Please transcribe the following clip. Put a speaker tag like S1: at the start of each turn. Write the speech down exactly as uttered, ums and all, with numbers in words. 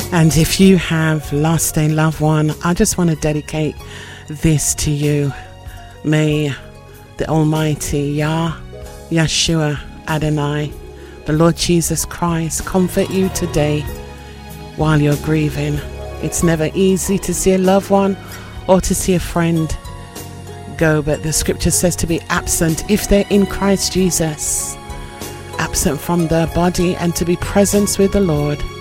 S1: And if you have lost a loved one, I just want to dedicate this to you. May the Almighty Yah, Yeshua, Adonai, the Lord Jesus Christ, comfort you today while you're grieving. It's never easy to see a loved one or to see a friend go, but the scripture says to be absent if they're in Christ Jesus, absent from their body, and to be present with the Lord.